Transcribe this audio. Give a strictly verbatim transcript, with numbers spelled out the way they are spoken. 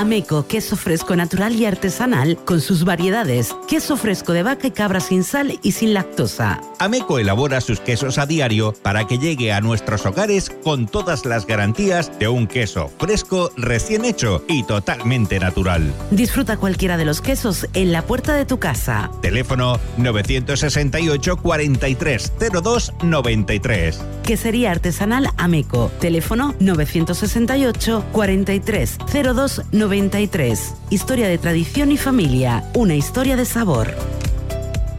Ameco, queso fresco natural y artesanal con sus variedades. Queso fresco de vaca y cabra sin sal y sin lactosa. Ameco elabora sus quesos a diario para que llegue a nuestros hogares con todas las garantías de un queso fresco, recién hecho y totalmente natural. Disfruta cualquiera de los quesos en la puerta de tu casa. Teléfono nueve seis ocho, cuarenta y tres, cero dos, noventa y tres. Quesería artesanal Ameco. Teléfono nueve seis ocho, cuarenta y tres, cero dos, noventa y tres. Historia de tradición y familia. Una historia de sabor.